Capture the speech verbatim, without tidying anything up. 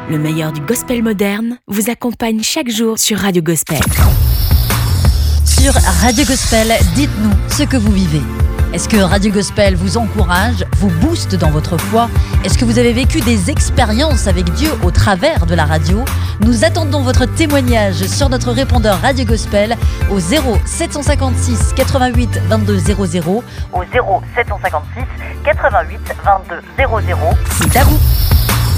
Le meilleur du gospel moderne vous accompagne chaque jour sur Radio Gospel. Sur Radio Gospel, dites-nous ce que vous vivez. Est-ce que Radio Gospel vous encourage, vous booste dans votre foi ? Est-ce que vous avez vécu des expériences avec Dieu au travers de la radio ? Nous attendons votre témoignage sur notre répondeur Radio Gospel au zéro sept cent cinquante-six quatre-vingt-huit vingt-deux zéro zéro, au zéro sept cent cinquante-six quatre-vingt-huit vingt-deux zéro zéro. C'est à vous.